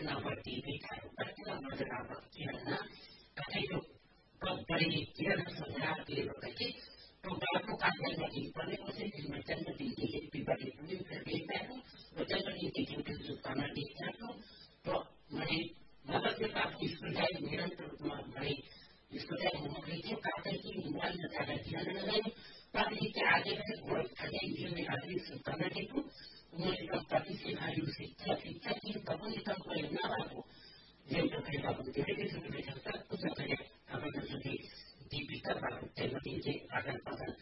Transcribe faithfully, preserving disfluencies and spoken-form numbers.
नभर्ती बितायो कतिवटा मजा भक्तिहरूमा कतैको बढी किरण सजातिर कति तो बापू का जन्मदिन पड़ेगा से जिसमें जन्मदिन की हैप्पी बर्थडे पूरी कर देता है वो जन्मदिन की ड्यूटी शुभकामना देता है तो मैं मतलब के पास स्कूल जाए निरंतर मैं स्कूल जाए मुझे जो कहते हैं कि मोबाइल में ज्यादा ध्यान न लगाए पति के आगे से बहुत खजाई जिम्मेदारी शुभकामना देता हूँ मुझे कब पति से भाई शिक्षा शिक्षा की कभी कम कोई न बाबू जो तो कहीं बाबू तेरे भी सुन सकता कुछ करें अपने सुधी दीपिका बाबू जन्मदिन के आदान प्रदान